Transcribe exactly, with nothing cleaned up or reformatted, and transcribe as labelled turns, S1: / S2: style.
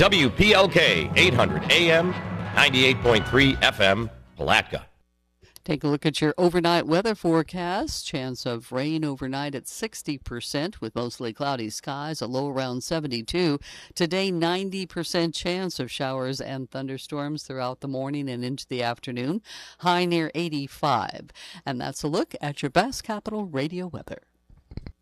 S1: W P L K, eight hundred A M, ninety-eight point three F M, Palatka.
S2: Take a look at your overnight weather forecast. Chance of rain overnight at sixty percent with mostly cloudy skies, a low around seventy-two. Today, ninety percent chance of showers and thunderstorms throughout the morning and into the afternoon, high near eighty-five. And that's a look at your best Capital Radio weather.